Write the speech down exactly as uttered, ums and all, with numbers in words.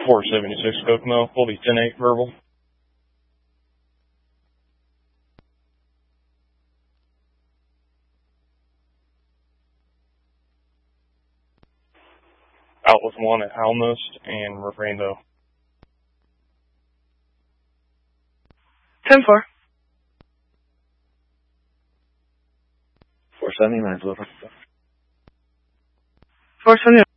four seventy-six Kokomo. We'll be ten eight verbal. Out with one at Almost and Rainbow. ten four. four seventy-nine, over. four seventy-nine.